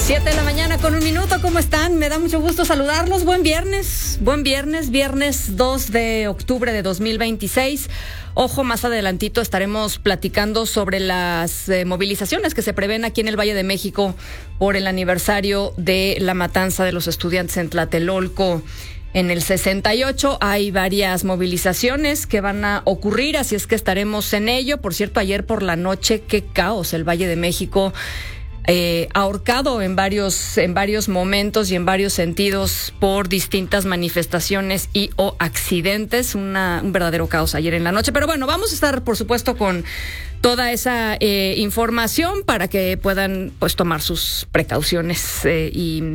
7:01 a.m. ¿Cómo están? Me da mucho gusto saludarlos. Buen viernes, viernes 2 de octubre de 2026. Ojo, más adelantito estaremos platicando sobre las movilizaciones que se prevén aquí en el Valle de México por el aniversario de la matanza de los estudiantes en Tlatelolco. En el 68 hay varias movilizaciones que van a ocurrir, así es que estaremos en ello. Por cierto, ayer por la noche, qué caos el Valle de México. Ahorcado en varios momentos y en varios sentidos por distintas manifestaciones y o accidentes, un verdadero caos ayer en la noche. Pero bueno, vamos a estar por supuesto con toda esa información para que puedan pues tomar sus precauciones y